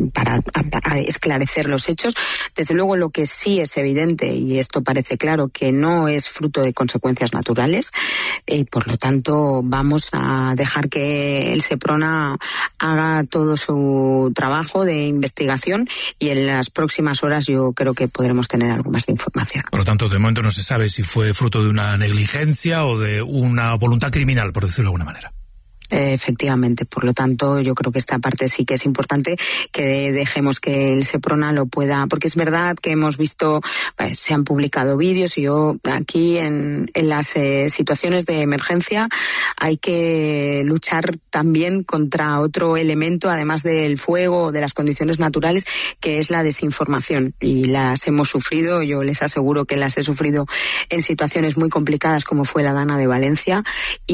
para esclarecer los hechos. Desde luego, lo que sí es evidente, y esto parece claro, que no es fruto de consecuencias naturales, y por lo tanto vamos a dejar que el Seprona haga todo su trabajo de investigación, y en las próximas horas yo creo que podremos tener algo más de información. Por lo tanto, de momento no se sabe si fue fruto de una negligencia o de una voluntad criminal, por decirlo de alguna manera. Efectivamente, por lo tanto, yo creo que esta parte sí que es importante que dejemos que el Seprona lo pueda, porque es verdad que hemos visto, se han publicado vídeos, y yo aquí en las situaciones de emergencia hay que luchar también contra otro elemento, además del fuego o de las condiciones naturales, que es la desinformación, y las hemos sufrido. Yo les aseguro que las he sufrido en situaciones muy complicadas, como fue la Dana de Valencia,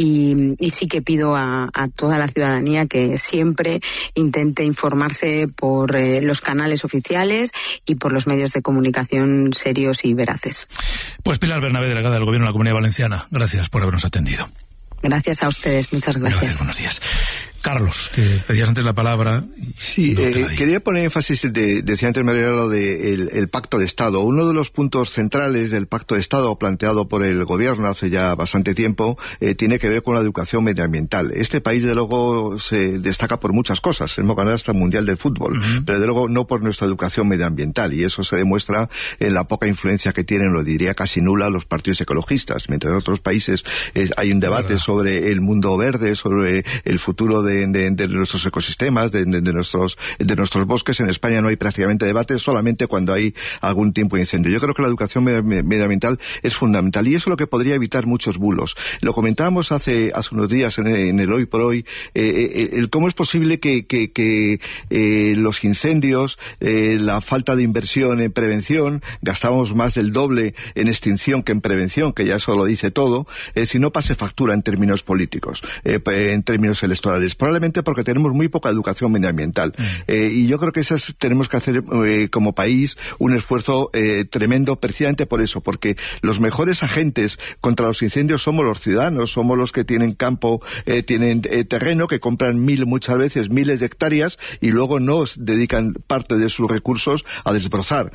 y sí que pido a toda la ciudadanía que siempre intente informarse por los canales oficiales y por los medios de comunicación serios y veraces. Pues Pilar Bernabé, delegada del Gobierno de la Comunidad Valenciana, gracias por habernos atendido. Gracias a ustedes, muchas gracias. Gracias, buenos días. Carlos, que pedías antes la palabra. Sí, quería poner énfasis, decía antes María, lo del Pacto de Estado. Uno de los puntos centrales del Pacto de Estado planteado por el Gobierno hace ya bastante tiempo tiene que ver con la educación medioambiental. Este país, de luego, se destaca por muchas cosas. Hemos ganado hasta el Mundial del Fútbol, pero de luego no por nuestra educación medioambiental, y eso se demuestra en la poca influencia que tienen, lo diría casi nula, los partidos ecologistas. Mientras en otros países hay un debate sobre el mundo verde, sobre el futuro de nuestros ecosistemas, de nuestros bosques. En España no hay prácticamente debate, solamente cuando hay algún tipo de incendio. Yo creo que la educación medioambiental es fundamental, y eso es lo que podría evitar muchos bulos. Lo comentábamos hace unos días en el Hoy por Hoy, cómo es posible que los incendios, la falta de inversión en prevención, gastamos más del doble en extinción que en prevención, que ya eso lo dice todo, si no pase factura en términos políticos, en términos electorales. Probablemente porque tenemos muy poca educación medioambiental. Y yo creo que tenemos que hacer como país un esfuerzo tremendo, precisamente por eso, porque los mejores agentes contra los incendios somos los ciudadanos, somos los que tienen campo, tienen terreno, que compran muchas veces miles de hectáreas, y luego no dedican parte de sus recursos a desbrozar.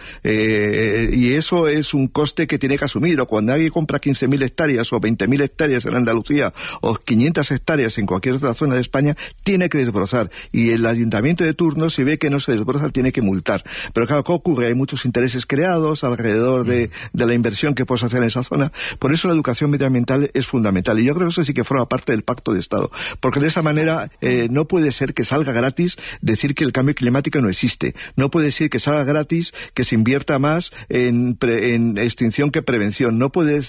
Y eso es un coste que tiene que asumir. O cuando alguien compra 15.000 hectáreas o 20.000 hectáreas en Andalucía o 500 hectáreas en cualquier otra zona de España, tiene que desbrozar, y el ayuntamiento de turno, si ve que no se desbroza, tiene que multar. Pero claro, ¿qué ocurre? Hay muchos intereses creados alrededor de la inversión que puedes hacer en esa zona. Por eso la educación medioambiental es fundamental, y yo creo que eso sí que forma parte del Pacto de Estado, porque de esa manera no puede ser que salga gratis decir que el cambio climático no existe. No puede ser que salga gratis que se invierta más en extinción que prevención. No puede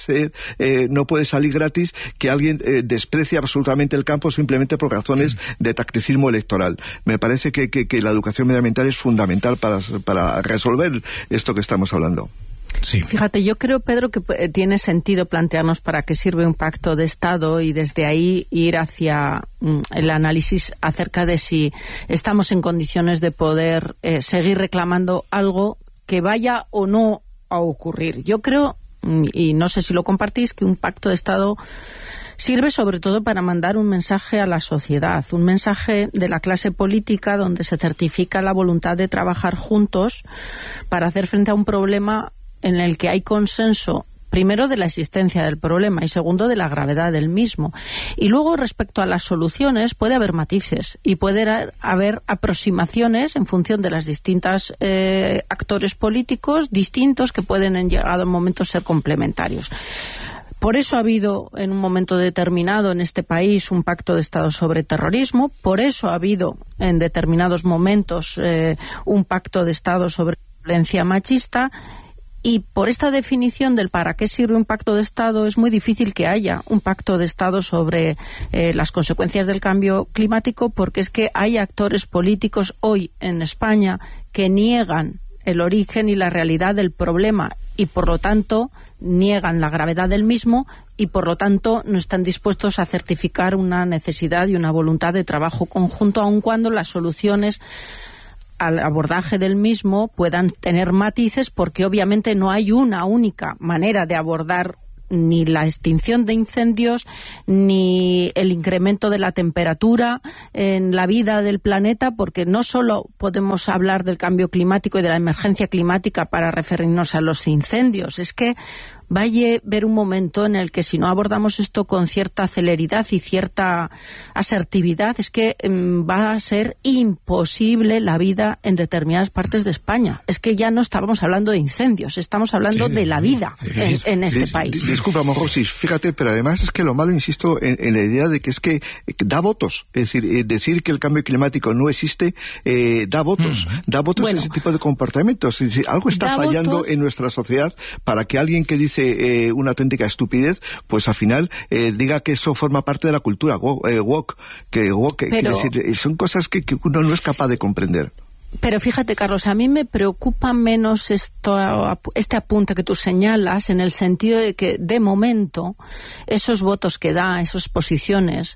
salir gratis que alguien desprecie absolutamente el campo simplemente por razones de tacticismo electoral. Me parece que la educación medioambiental es fundamental para resolver esto que estamos hablando. Sí. Fíjate, yo creo, Pedro, que tiene sentido plantearnos para qué sirve un pacto de Estado, y desde ahí ir hacia el análisis acerca de si estamos en condiciones de poder seguir reclamando algo que vaya o no a ocurrir. Yo creo, y no sé si lo compartís, que un pacto de Estado sirve sobre todo para mandar un mensaje a la sociedad, un mensaje de la clase política donde se certifica la voluntad de trabajar juntos para hacer frente a un problema en el que hay consenso, primero, de la existencia del problema, y segundo, de la gravedad del mismo. Y luego, respecto a las soluciones, puede haber matices y puede haber aproximaciones en función de las distintas actores políticos distintos que pueden en llegado momentos ser complementarios. Por eso ha habido en un momento determinado en este país un pacto de Estado sobre terrorismo, por eso ha habido en determinados momentos un pacto de Estado sobre violencia machista, y por esta definición del para qué sirve un pacto de Estado es muy difícil que haya un pacto de Estado sobre las consecuencias del cambio climático, porque es que hay actores políticos hoy en España que niegan el origen y la realidad del problema, y por lo tanto niegan la gravedad del mismo, y por lo tanto no están dispuestos a certificar una necesidad y una voluntad de trabajo conjunto, aun cuando las soluciones al abordaje del mismo puedan tener matices, porque obviamente no hay una única manera de abordar ni la extinción de incendios, ni el incremento de la temperatura en la vida del planeta, porque no solo podemos hablar del cambio climático y de la emergencia climática para referirnos a los incendios, es que va a haber un momento en el que si no abordamos esto con cierta celeridad y cierta asertividad, es que va a ser imposible la vida en determinadas partes de España. Es que ya no estábamos hablando de incendios, estamos hablando de la vida en este país. Disculpa, Mojosis, fíjate, pero además es que lo malo, insisto, en la idea de que es que da votos. Es decir que el cambio climático no existe, da votos. Da votos a ese tipo de comportamientos. Es decir, algo está fallando en nuestra sociedad para que alguien que dice una auténtica estupidez, pues al final diga que eso forma parte de la cultura woke, decir, son cosas que uno no es capaz de comprender. Pero fíjate, Carlos, a mí me preocupa menos este apunte que tú señalas, en el sentido de que, de momento, esos votos que da, esas posiciones,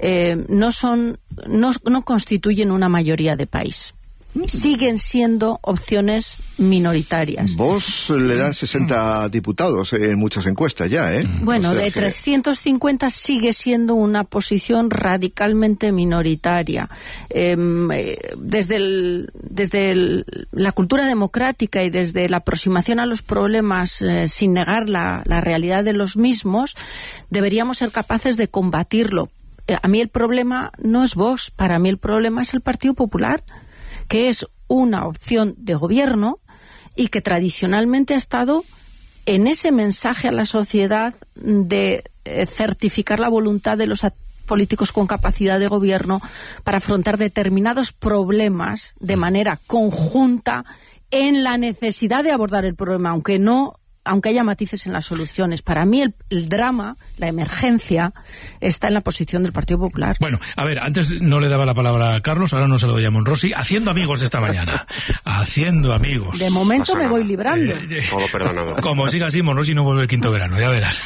no constituyen una mayoría de país. Siguen siendo opciones minoritarias. Vos le dan 60 diputados en muchas encuestas ya, ¿eh? Bueno, de 350 sigue siendo una posición radicalmente minoritaria. Desde la cultura democrática y desde la aproximación a los problemas sin negar la realidad de los mismos, deberíamos ser capaces de combatirlo. A mí el problema no es Vox, para mí el problema es el Partido Popular, que es una opción de gobierno y que tradicionalmente ha estado en ese mensaje a la sociedad de certificar la voluntad de los políticos con capacidad de gobierno para afrontar determinados problemas de manera conjunta, en la necesidad de abordar el problema, aunque haya matices en las soluciones. Para mí el drama, la emergencia, está en la posición del Partido Popular. Bueno, a ver, antes no le daba la palabra a Carlos, ahora no se lo doy a Monrosi, haciendo amigos esta mañana. Haciendo amigos. De momento me voy librando. Todo perdonado. Como siga así, Monrosi no vuelve el quinto verano, ya verás.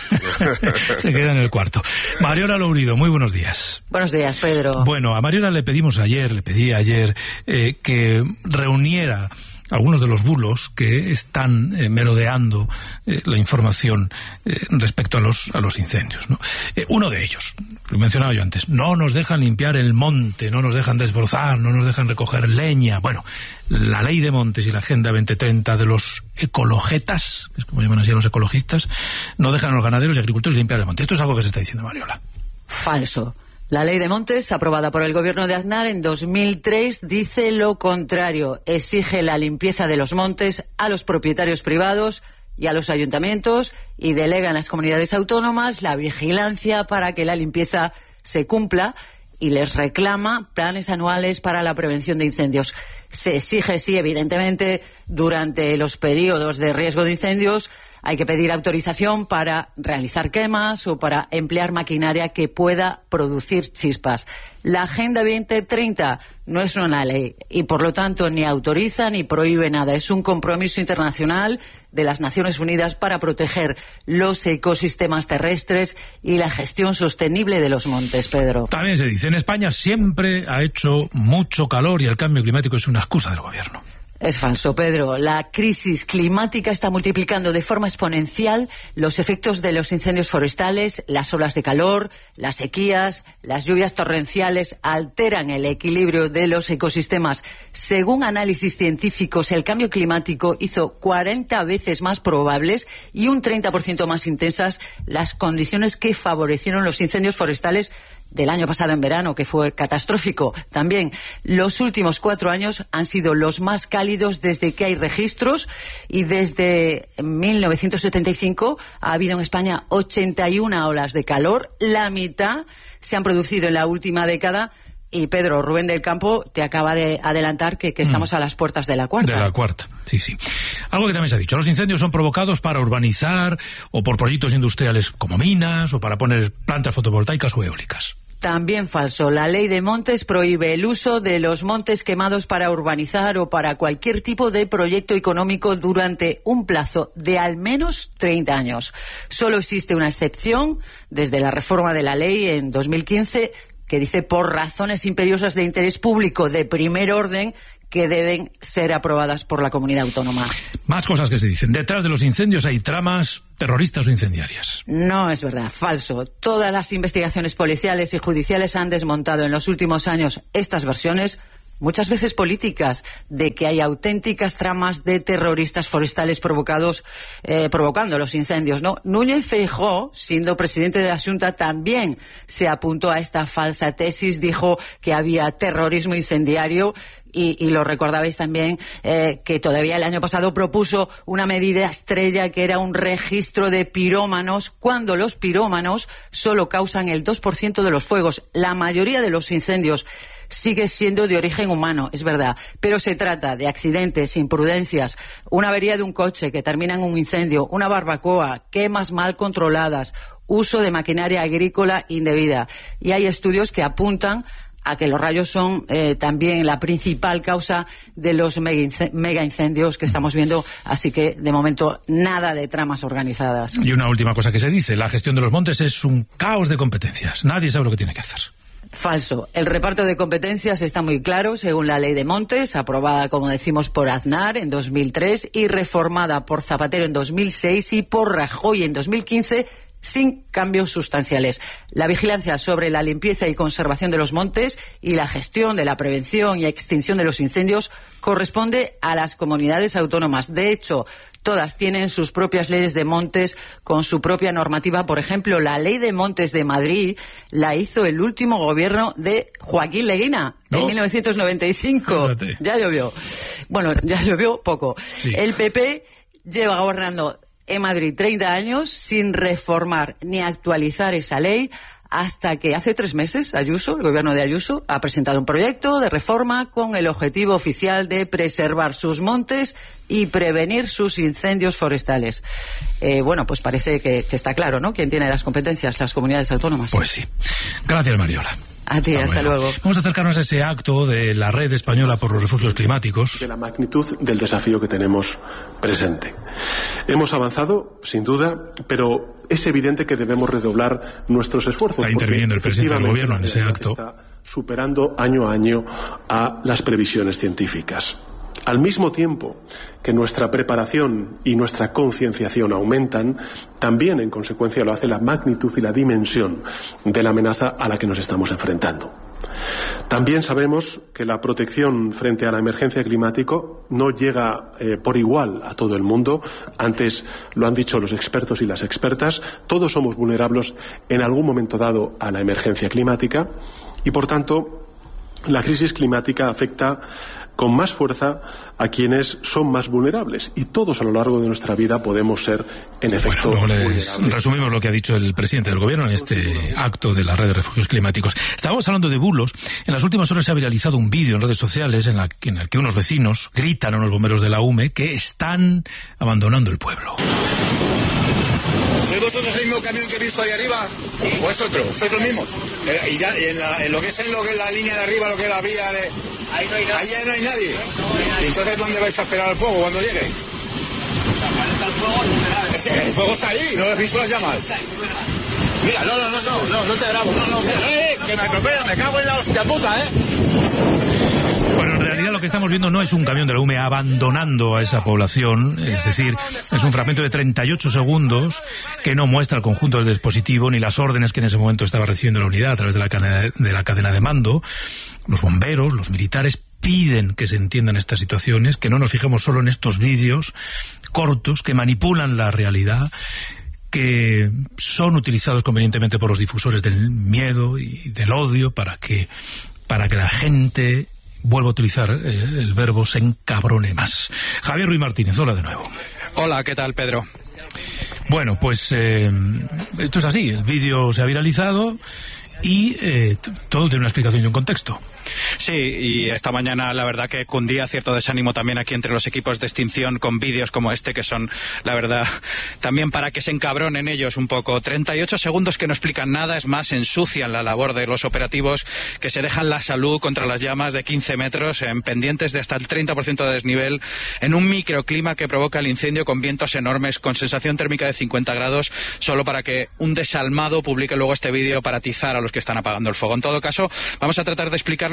Se queda en el cuarto. Mariola Lourido, muy buenos días. Buenos días, Pedro. Bueno, a Mariola le pedí ayer que reuniera algunos de los bulos que están merodeando la información respecto a los incendios, ¿no? Uno de ellos, lo mencionaba yo antes, no nos dejan limpiar el monte, no nos dejan desbrozar, no nos dejan recoger leña. Bueno, la ley de montes y la Agenda 2030 de los ecologetas, que es como llaman así a los ecologistas, no dejan a los ganaderos y agricultores limpiar el monte. Esto es algo que se está diciendo, Mariola. Falso. La ley de montes, aprobada por el gobierno de Aznar en 2003, dice lo contrario. Exige la limpieza de los montes a los propietarios privados y a los ayuntamientos y delega en las comunidades autónomas la vigilancia para que la limpieza se cumpla y les reclama planes anuales para la prevención de incendios. Se exige, sí, evidentemente, durante los periodos de riesgo de incendios, hay que pedir autorización para realizar quemas o para emplear maquinaria que pueda producir chispas. La Agenda 2030 no es una ley y, por lo tanto, ni autoriza ni prohíbe nada. Es un compromiso internacional de las Naciones Unidas para proteger los ecosistemas terrestres y la gestión sostenible de los montes, Pedro. También se dice, en España siempre ha hecho mucho calor y el cambio climático es una excusa del gobierno. Es falso, Pedro. La crisis climática está multiplicando de forma exponencial los efectos de los incendios forestales, las olas de calor, las sequías, las lluvias torrenciales alteran el equilibrio de los ecosistemas. Según análisis científicos, el cambio climático hizo 40 veces más probables y un 30% más intensas las condiciones que favorecieron los incendios forestales del año pasado en verano, que fue catastrófico. También los últimos 4 años han sido los más cálidos desde que hay registros y desde 1975 ha habido en España 81 olas de calor. La mitad se han producido en la última década. Y Pedro, Rubén del Campo te acaba de adelantar que estamos a las puertas de la cuarta. De la cuarta, sí. Algo que también se ha dicho, los incendios son provocados para urbanizar o por proyectos industriales como minas o para poner plantas fotovoltaicas o eólicas. También falso. La ley de montes prohíbe el uso de los montes quemados para urbanizar o para cualquier tipo de proyecto económico durante un plazo de al menos 30 años. Solo existe una excepción desde la reforma de la ley en 2015 que dice por razones imperiosas de interés público de primer orden que deben ser aprobadas por la comunidad autónoma. Más cosas que se dicen. Detrás de los incendios hay tramas terroristas o incendiarias. No es verdad, falso. Todas las investigaciones policiales y judiciales han desmontado en los últimos años estas versiones, muchas veces políticas, de que hay auténticas tramas de terroristas forestales provocando los incendios, ¿no? Núñez Feijóo, siendo presidente de la Xunta, también se apuntó a esta falsa tesis, dijo que había terrorismo incendiario. Y lo recordabais también, que todavía el año pasado propuso una medida estrella que era un registro de pirómanos, cuando los pirómanos solo causan el 2% de los fuegos. La mayoría de los incendios sigue siendo de origen humano, es verdad, pero se trata de accidentes, imprudencias, una avería de un coche que termina en un incendio, una barbacoa, quemas mal controladas, uso de maquinaria agrícola indebida. Y hay estudios que apuntan a que los rayos son también la principal causa de los mega incendios que estamos viendo, así que de momento nada de tramas organizadas. Y una última cosa que se dice, la gestión de los montes es un caos de competencias, nadie sabe lo que tiene que hacer. Falso. El reparto de competencias está muy claro según la Ley de Montes, aprobada, como decimos, por Aznar en 2003 y reformada por Zapatero en 2006 y por Rajoy en 2015, sin cambios sustanciales. La vigilancia sobre la limpieza y conservación de los montes y la gestión de la prevención y extinción de los incendios corresponde a las comunidades autónomas. De hecho, todas tienen sus propias leyes de montes con su propia normativa. Por ejemplo, la Ley de Montes de Madrid la hizo el último gobierno de Joaquín Leguina en 1995. Fíjate. Ya llovió. Bueno, ya llovió poco. Sí. El PP lleva gobernando en Madrid 30 años sin reformar ni actualizar esa ley, hasta que hace 3 meses Ayuso, el gobierno de Ayuso, ha presentado un proyecto de reforma con el objetivo oficial de preservar sus montes y prevenir sus incendios forestales. Bueno, pues parece que está claro, ¿no?, quién tiene las competencias, las comunidades autónomas. Pues sí. Gracias, Mariola. A ti, hasta luego. Vamos a acercarnos a ese acto de la Red Española por los Refugios Climáticos. De la magnitud del desafío que tenemos presente. Hemos avanzado, sin duda, pero es evidente que debemos redoblar nuestros esfuerzos. Está interviniendo el presidente del gobierno en ese acto. Está superando año a año a las previsiones científicas. Al mismo tiempo que nuestra preparación y nuestra concienciación aumentan, también en consecuencia lo hace la magnitud y la dimensión de la amenaza a la que nos estamos enfrentando. También sabemos que la protección frente a la emergencia climática no llega por igual a todo el mundo. Antes lo han dicho los expertos y las expertas, todos somos vulnerables en algún momento dado a la emergencia climática y, por tanto, la crisis climática afecta con más fuerza a quienes son más vulnerables. Y todos a lo largo de nuestra vida podemos ser, en efecto, vulnerables. Resumimos lo que ha dicho el presidente del gobierno en este acto de la Red de Refugios Climáticos. Estábamos hablando de bulos. En las últimas horas se ha viralizado un vídeo en redes sociales en el que unos vecinos gritan a unos bomberos de la UME que están abandonando el pueblo. ¿Sois vosotros el mismo camión que he visto ahí arriba? ¿O es otro? ¿Sois los mismos? Y ya en lo que es la línea de arriba, lo que es la vía de... Ahí no hay nadie. Ahí no hay nadie. ¿Y entonces dónde vais a esperar al fuego cuando llegue? El fuego está ahí, ¿no has visto las llamas? Mira, no te grabo, que me atropellan, me cago en la hostia puta, Bueno, en realidad lo que estamos viendo no es un camión de la UME abandonando a esa población, es decir, es un fragmento de 38 segundos que no muestra el conjunto del dispositivo ni las órdenes que en ese momento estaba recibiendo la unidad a través de la cadena de mando. Los bomberos, los militares piden que se entiendan estas situaciones, que no nos fijemos solo en estos vídeos cortos que manipulan la realidad, que son utilizados convenientemente por los difusores del miedo y del odio para que la gente, vuelvo a utilizar el verbo, se encabrone más. Javier Ruiz Martínez, hola de nuevo. Hola, ¿qué tal, Pedro? Bueno, pues esto es así, el vídeo se ha viralizado y todo tiene una explicación y un contexto. Sí, y esta mañana la verdad que cundía cierto desánimo también aquí entre los equipos de extinción con vídeos como este que son, la verdad, también para que se encabronen ellos un poco. 38 segundos que no explican nada, es más, ensucian la labor de los operativos que se dejan la salud contra las llamas de 15 metros en pendientes de hasta el 30% de desnivel, en un microclima que provoca el incendio con vientos enormes, con sensación térmica de 50 grados, solo para que un desalmado publique luego este vídeo para atizar a los que están apagando el fuego. En todo caso, vamos a tratar de explicarlo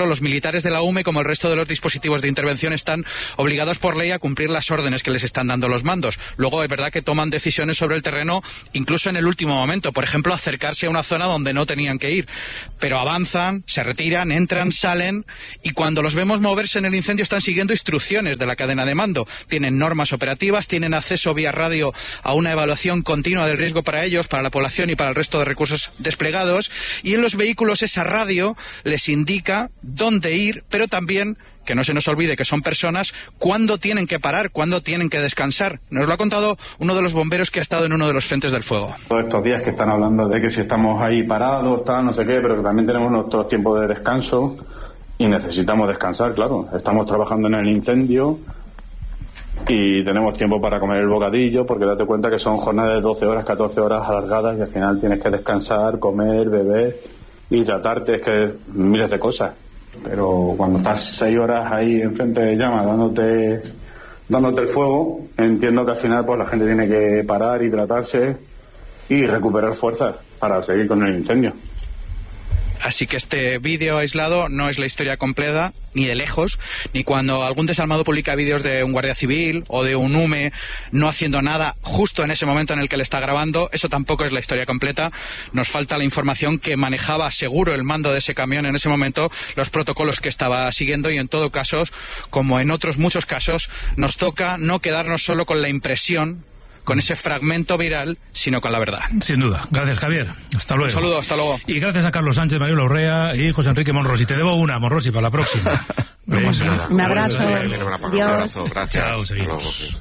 claro, los militares de la UME, como el resto de los dispositivos de intervención, están obligados por ley a cumplir las órdenes que les están dando los mandos. Luego es verdad que toman decisiones sobre el terreno, incluso en el último momento. Por ejemplo, acercarse a una zona donde no tenían que ir. Pero avanzan, se retiran, entran, salen, y cuando los vemos moverse en el incendio están siguiendo instrucciones de la cadena de mando. Tienen normas operativas, tienen acceso vía radio a una evaluación continua del riesgo para ellos, para la población y para el resto de recursos desplegados, y en los vehículos esa radio les indica dónde ir, pero también, que no se nos olvide que son personas, cuándo tienen que parar, cuándo tienen que descansar. Nos lo ha contado uno de los bomberos que ha estado en uno de los frentes del fuego. Todos estos días que están hablando de que si estamos ahí parados, tal, no sé qué, pero que también tenemos nuestros tiempos de descanso y necesitamos descansar, claro. Estamos trabajando en el incendio y tenemos tiempo para comer el bocadillo, porque date cuenta que son jornadas de 12 horas, 14 horas alargadas y al final tienes que descansar, comer, beber y tratarte, es que miles de cosas. Pero cuando estás 6 horas ahí enfrente de llamas dándote el fuego, entiendo que al final pues la gente tiene que parar, hidratarse y recuperar fuerzas para seguir con el incendio. Así que este vídeo aislado no es la historia completa, ni de lejos, ni cuando algún desalmado publica vídeos de un guardia civil o de un UME no haciendo nada justo en ese momento en el que le está grabando. Eso tampoco es la historia completa. Nos falta la información que manejaba seguro el mando de ese camión en ese momento, los protocolos que estaba siguiendo, y en todo caso, como en otros muchos casos, nos toca no quedarnos solo con la impresión, con ese fragmento viral, sino con la verdad. Sin duda. Gracias, Javier. Hasta luego. Un saludo, hasta luego. Y gracias a Carlos Sánchez, María Urrea y José Enrique Monrosi. Te debo una, Monrosi, para la próxima. Un abrazo. Un abrazo. Gracias. Chao, seguimos.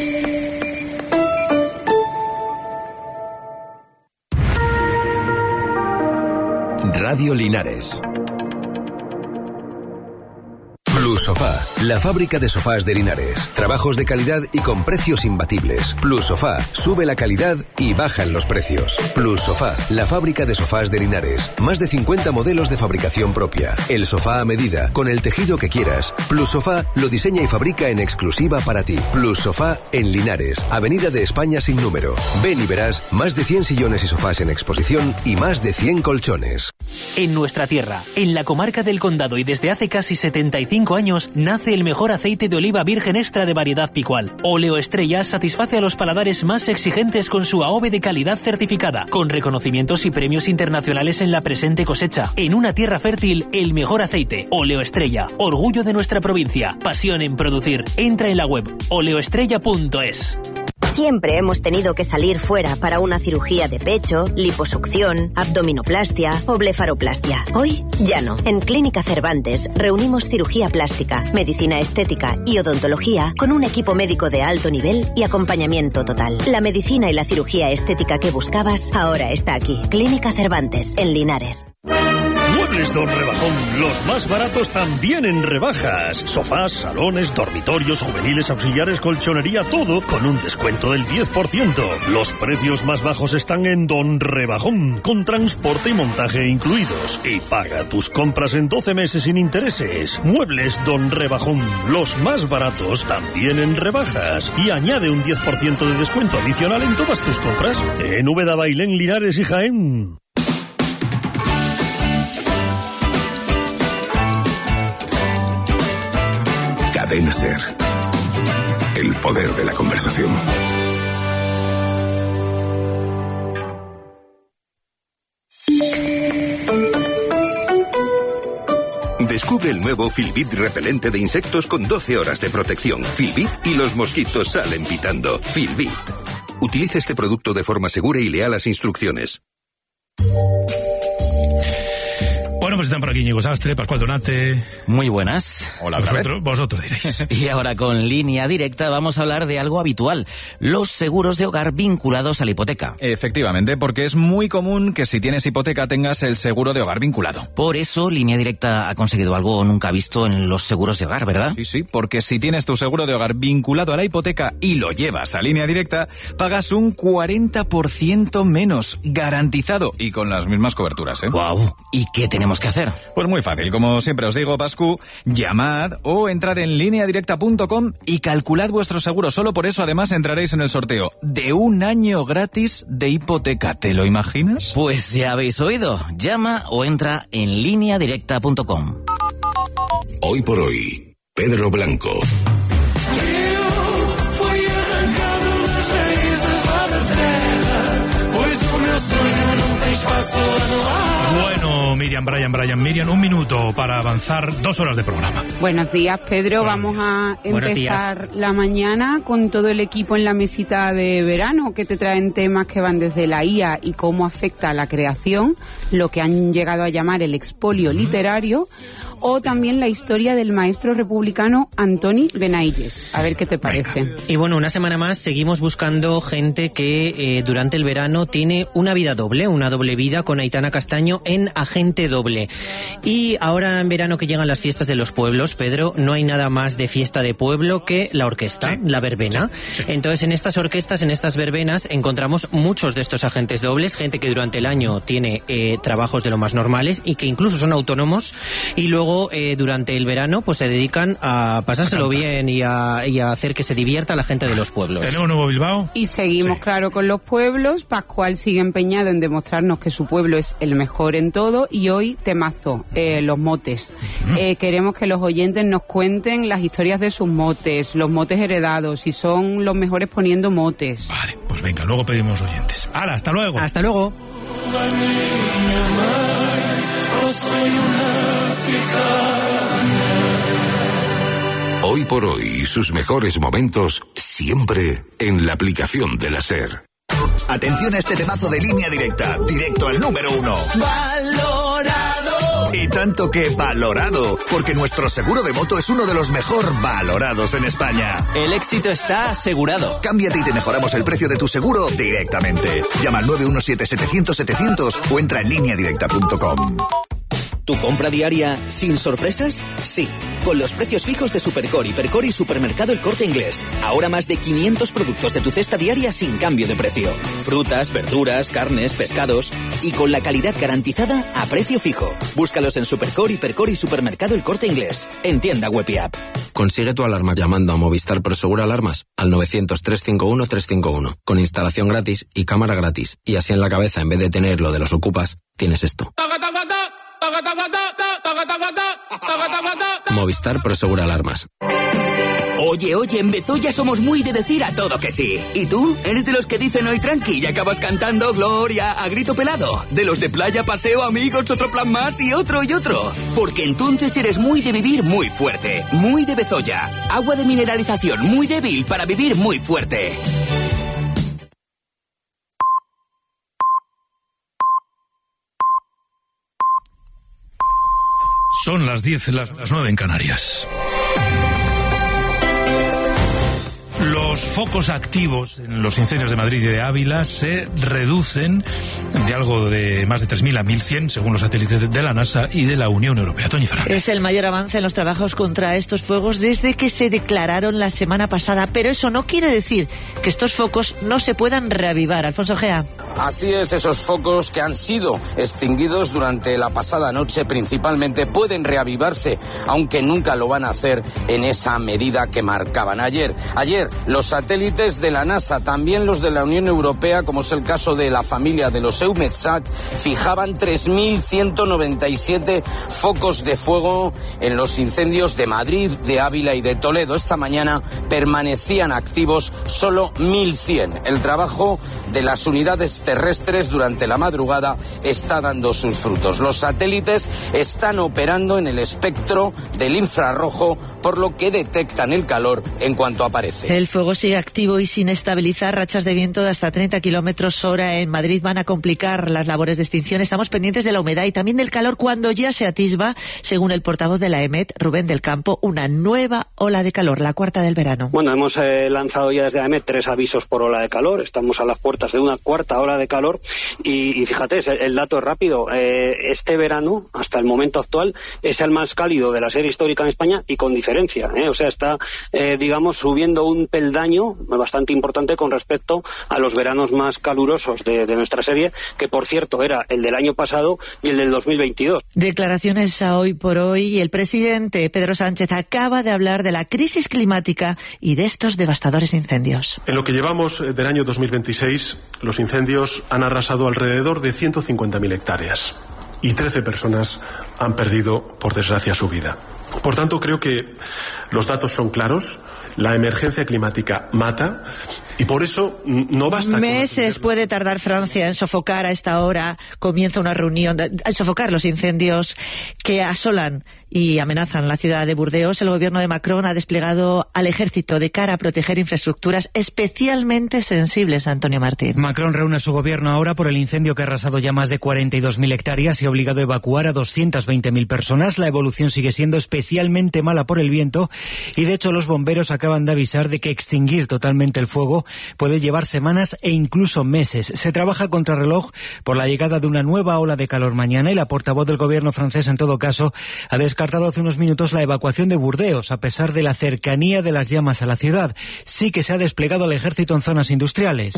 Radio Linares. Plus Sofá, la fábrica de sofás de Linares. Trabajos de calidad y con precios imbatibles. Plus Sofá, sube la calidad y bajan los precios. Plus Sofá, la fábrica de sofás de Linares. Más de 50 modelos de fabricación propia. El sofá a medida, con el tejido que quieras. Plus Sofá lo diseña y fabrica en exclusiva para ti. Plus Sofá en Linares, Avenida de España sin número. Ven y verás más de 100 sillones y sofás en exposición y más de 100 colchones. En nuestra tierra, en la comarca del Condado y desde hace casi 75 años, nace el mejor aceite de oliva virgen extra de variedad Picual. Óleo Estrella satisface a los paladares más exigentes con su AOVE de calidad certificada, con reconocimientos y premios internacionales en la presente cosecha. En una tierra fértil, el mejor aceite. Óleo Estrella, orgullo de nuestra provincia, pasión en producir. Entra en la web oleoestrella.es. Siempre hemos tenido que salir fuera para una cirugía de pecho, liposucción, abdominoplastia o blefaroplastia. Hoy ya no. En Clínica Cervantes reunimos cirugía plástica, medicina estética y odontología con un equipo médico de alto nivel y acompañamiento total. La medicina y la cirugía estética que buscabas ahora está aquí. Clínica Cervantes, en Linares. Muebles Don Rebajón, los más baratos también en rebajas. Sofás, salones, dormitorios, juveniles, auxiliares, colchonería, todo con un descuento del 10%. Los precios más bajos están en Don Rebajón, con transporte y montaje incluidos. Y paga tus compras en 12 meses sin intereses. Muebles Don Rebajón, los más baratos también en rebajas. Y añade un 10% de descuento adicional en todas tus compras. En Úbeda, Bailén, Linares y Jaén. Cadena SER. El poder de la conversación. Descubre el nuevo Filbit repelente de insectos con 12 horas de protección. Filbit y los mosquitos salen pitando. Filbit. Utiliza este producto de forma segura y lea las instrucciones. Bueno, pues están por aquí Íñigo Sastre, Pascual Donate. Muy buenas. Hola, vosotros diréis. Y ahora con Línea Directa vamos a hablar de algo habitual, los seguros de hogar vinculados a la hipoteca. Efectivamente, porque es muy común que si tienes hipoteca tengas el seguro de hogar vinculado. Por eso Línea Directa ha conseguido algo nunca visto en los seguros de hogar, ¿verdad? Sí, porque si tienes tu seguro de hogar vinculado a la hipoteca y lo llevas a Línea Directa, pagas un 40% menos, garantizado y con las mismas coberturas, ¿eh? ¡Guau! ¿Y qué tenemos que hacer? Pues muy fácil, como siempre os digo, Pascu, llamad o entrad en lineadirecta.com y calculad vuestro seguro. Solo por eso además entraréis en el sorteo de 1 año gratis de hipoteca. ¿Te lo imaginas? Pues ya habéis oído. Llama o entra en lineadirecta.com. Hoy por hoy, Pedro Blanco. Bueno, Miriam, Miriam, un minuto para avanzar 2 horas de programa. Buenos días, Pedro. Vamos a empezar la mañana con todo el equipo en la mesita de verano, que te traen temas que van desde la IA y cómo afecta a la creación, lo que han llegado a llamar el expolio literario, o también la historia del maestro republicano Antoni Benailles. A ver qué te parece. Venga. Y bueno, una semana más seguimos buscando gente que durante el verano tiene una vida doble, una doble vida, con Aitana Castaño en Agente Doble. Y ahora en verano que llegan las fiestas de los pueblos, Pedro, no hay nada más de fiesta de pueblo que la orquesta, la verbena. Entonces en estas orquestas, en estas verbenas, encontramos muchos de estos agentes dobles, gente que durante el año tiene trabajos de lo más normales y que incluso son autónomos, y luego durante el verano pues se dedican a pasárselo bien y a hacer que se divierta la gente de los pueblos. ¿Tenemos nuevo Bilbao? Y seguimos, claro, con los pueblos. Pascual sigue empeñado en demostrarnos que su pueblo es el mejor en todo, y hoy temazo, los motes. Queremos que los oyentes nos cuenten las historias de sus motes, los motes heredados, si son los mejores poniendo motes. Vale, pues venga, luego pedimos oyentes. ¡Hala, hasta luego! ¡Hasta luego! Hoy por hoy, sus mejores momentos siempre en la aplicación de la SER. Atención a este temazo de Línea Directa, directo al número 1. ¡Valorado! Y tanto que valorado, porque nuestro seguro de moto es uno de los mejor valorados en España. El éxito está asegurado. Cámbiate y te mejoramos el precio de tu seguro directamente. Llama al 917-700-700 o entra en lineadirecta.com. ¿Tu compra diaria sin sorpresas? Sí, con los precios fijos de Supercore, Hipercore y Supermercado El Corte Inglés. Ahora más de 500 productos de tu cesta diaria sin cambio de precio. Frutas, verduras, carnes, pescados y con la calidad garantizada a precio fijo. Búscalos en Supercore, Hipercore y Supermercado El Corte Inglés. En tienda web y app. Consigue tu alarma llamando a Movistar Prosegur Alarmas al 900-351-351 con instalación gratis y cámara gratis. Y así en la cabeza, en vez de tener lo de los ocupas, tienes esto. Movistar Prosegur Alarmas. Oye, en Bezoya somos muy de decir a todo que sí. ¿Y tú? ¿Eres de los que dicen hoy tranqui y acabas cantando Gloria a grito pelado? ¿De los de playa, paseo, amigos, otro plan más y otro y otro? Porque entonces eres muy de vivir muy fuerte. Muy de Bezoya. Agua de mineralización muy débil para vivir muy fuerte. Son las 10, las 9 en Canarias. Los focos activos en los incendios de Madrid y de Ávila se reducen de algo de más de 3.000 a 1.100, según los satélites de la NASA y de la Unión Europea. Toñi Fernández. Es el mayor avance en los trabajos contra estos fuegos desde que se declararon la semana pasada, pero eso no quiere decir que estos focos no se puedan reavivar. Alfonso Gea. Así es, esos focos que han sido extinguidos durante la pasada noche principalmente pueden reavivarse, aunque nunca lo van a hacer en esa medida que marcaban ayer. Los satélites de la NASA, también los de la Unión Europea, como es el caso de la familia de los EUMETSAT, fijaban 3.197 focos de fuego en los incendios de Madrid, de Ávila y de Toledo. Esta mañana permanecían activos solo 1.100. El trabajo de las unidades terrestres durante la madrugada está dando sus frutos. Los satélites están operando en el espectro del infrarrojo, por lo que detectan el calor en cuanto aparece. El fuego sigue activo y sin estabilizar. Rachas de viento de hasta 30 kilómetros hora en Madrid van a complicar las labores de extinción. Estamos pendientes de la humedad y también del calor cuando ya se atisba, según el portavoz de la EMET, Rubén del Campo, una nueva ola de calor, la cuarta del verano. Bueno, hemos lanzado ya desde la EMET 3 avisos por ola de calor. Estamos a las puertas de una cuarta ola de calor y fíjate, el dato es rápido. Este verano, hasta el momento actual, es el más cálido de la serie histórica en España y con diferencia. O sea, está, digamos, subiendo un peldaño bastante importante con respecto a los veranos más calurosos de nuestra serie, que por cierto era el del año pasado y el del 2022. Declaraciones a Hoy por Hoy, y el presidente Pedro Sánchez acaba de hablar de la crisis climática y de estos devastadores incendios. En lo que llevamos del año 2026, los incendios han arrasado alrededor de 150.000 hectáreas y 13 personas han perdido, por desgracia, su vida. Por tanto, creo que los datos son claros. La emergencia climática mata y por eso no basta. Meses puede tardar Francia en sofocar a esta hora. Comienza una reunión, en sofocar los incendios que asolan y amenazan la ciudad de Burdeos. El gobierno de Macron ha desplegado al ejército de cara a proteger infraestructuras especialmente sensibles, Antonio Martín. Macron reúne a su gobierno ahora por el incendio que ha arrasado ya más de 42.000 hectáreas y ha obligado a evacuar a 220.000 personas. La evolución sigue siendo especialmente mala por el viento y, de hecho, los bomberos acaban de avisar de que extinguir totalmente el fuego puede llevar semanas e incluso meses. Se trabaja contra reloj por la llegada de una nueva ola de calor mañana y la portavoz del gobierno francés, en todo caso, ha descartado hace unos minutos la evacuación de Burdeos, a pesar de la cercanía de las llamas a la ciudad. Sí que se ha desplegado el ejército en zonas industriales.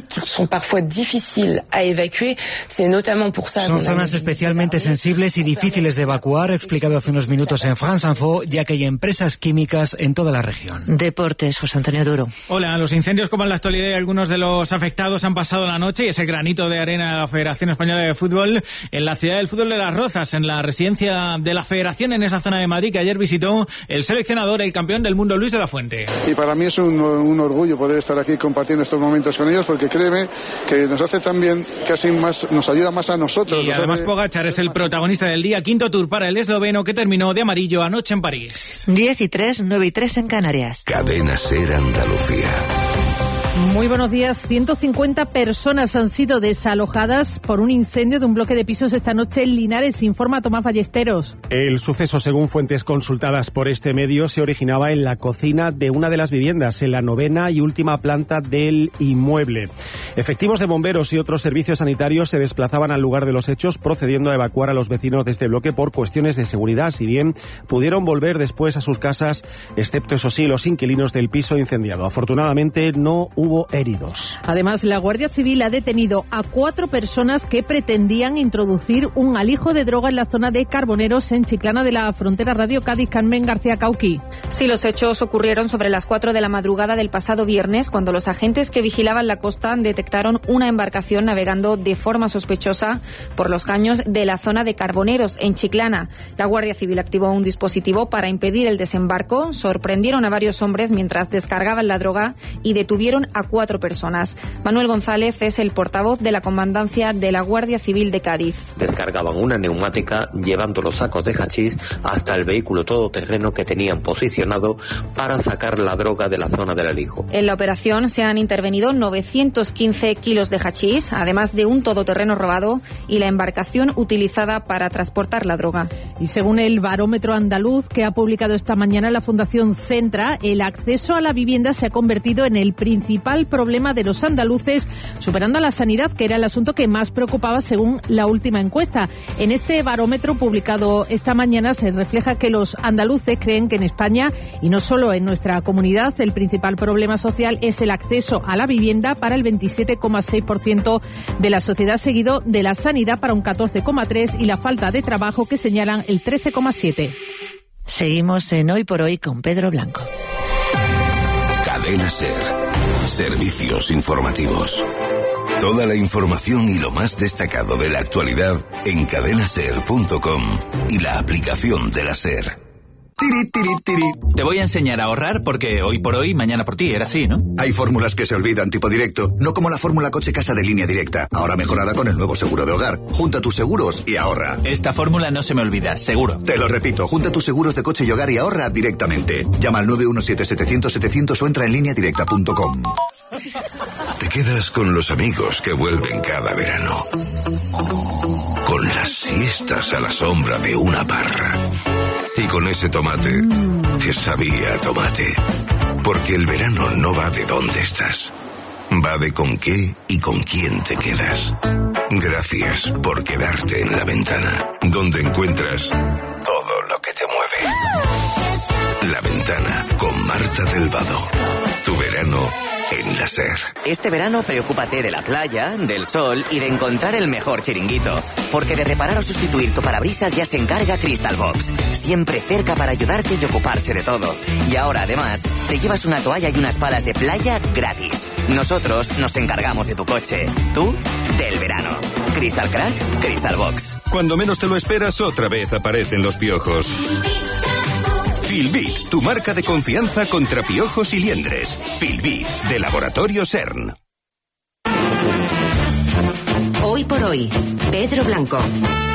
Son zonas especialmente sensibles y difíciles de evacuar, ha explicado hace unos minutos en France Info, ya que hay empresas químicas en toda la región. Deportes, José Antonio Duro. Hola, los incendios como en la actualidad y algunos de los afectados han pasado la noche y ese granito de arena de la Federación Española de Fútbol en la ciudad del fútbol de Las Rozas, en la residencia de la Federación en esa zona de Madrid que ayer visitó el seleccionador, el campeón del mundo, Luis de la Fuente. Y para mí es un orgullo poder estar aquí compartiendo estos momentos con ellos, porque créeme que nos hace también casi más, nos ayuda más a nosotros. Y además Pogačar es el protagonista del día, quinto tour para el esloveno que terminó de amarillo anoche en París. 10:03, 9:03 en Canarias. Cadena SER Andalucía. Muy buenos días. 150 personas han sido desalojadas por un incendio de un bloque de pisos esta noche en Linares, informa Tomás Ballesteros. El suceso, según fuentes consultadas por este medio, se originaba en la cocina de una de las viviendas, en la 9ª y última planta del inmueble. Efectivos de bomberos y otros servicios sanitarios se desplazaban al lugar de los hechos, procediendo a evacuar a los vecinos de este bloque por cuestiones de seguridad, si bien pudieron volver después a sus casas, excepto, eso sí, los inquilinos del piso incendiado. Afortunadamente no hubo heridos. Además, la Guardia Civil ha detenido a 4 personas que pretendían introducir un alijo de droga en la zona de Carboneros, en Chiclana de la Frontera. Radio Cádiz, Carmen García Cauqui. Sí, los hechos ocurrieron sobre las 4 de la madrugada del pasado viernes, cuando los agentes que vigilaban la costa detectaron una embarcación navegando de forma sospechosa por los caños de la zona de Carboneros, en Chiclana. La Guardia Civil activó un dispositivo para impedir el desembarco, sorprendieron a varios hombres mientras descargaban la droga y detuvieron a 4 personas. Manuel González es el portavoz de la Comandancia de la Guardia Civil de Cádiz. Descargaban una neumática llevando los sacos de hachís hasta el vehículo todoterreno que tenían posicionado para sacar la droga de la zona del alijo. En la operación se han intervenido 915 kilos de hachís, además de un todoterreno robado y la embarcación utilizada para transportar la droga. Y según el barómetro andaluz que ha publicado esta mañana la Fundación Centra, el acceso a la vivienda se ha convertido en el principal problema de los andaluces, superando a la sanidad, que era el asunto que más preocupaba según la última encuesta. En este barómetro publicado esta mañana se refleja que los andaluces creen que en España, y no solo en nuestra comunidad, el principal problema social es el acceso a la vivienda para el 27,6% de la sociedad, seguido de la sanidad para un 14,3% y la falta de trabajo, que señalan el 13,7%. Seguimos en Hoy por Hoy con Pedro Blanco. Cadena SER. Servicios informativos. Toda la información y lo más destacado de la actualidad en cadenaser.com y la aplicación de la SER. Tiri, tiri, tiri. Te voy a enseñar a ahorrar porque hoy por hoy, mañana por ti, era así, ¿no? Hay fórmulas que se olvidan, tipo directo, no como la fórmula coche-casa de Línea Directa, ahora mejorada con el nuevo seguro de hogar. Junta tus seguros y ahorra. Esta fórmula no se me olvida, seguro. Te lo repito, junta tus seguros de coche y hogar y ahorra directamente. Llama al 917-700-700 o entra en lineadirecta.com. Te quedas con los amigos que vuelven cada verano. Con las siestas a la sombra de una parra. Y con ese tomate que sabía a tomate. Porque el verano no va de dónde estás. Va de con qué y con quién te quedas. Gracias por quedarte en La Ventana, donde encuentras todo lo que te mueve. La Ventana, con Marta del Vado. Tu verano en la SER. Este verano preocúpate de la playa, del sol y de encontrar el mejor chiringuito. Porque de reparar o sustituir tu parabrisas ya se encarga Crystal Box. Siempre cerca para ayudarte y ocuparse de todo. Y ahora además te llevas una toalla y unas palas de playa gratis. Nosotros nos encargamos de tu coche. Tú, del verano. Crystal Crack, Crystal Box. Cuando menos te lo esperas, otra vez aparecen los piojos. Filbit, tu marca de confianza contra piojos y liendres. Filbit, de Laboratorio CERN. Hoy por hoy, Pedro Blanco.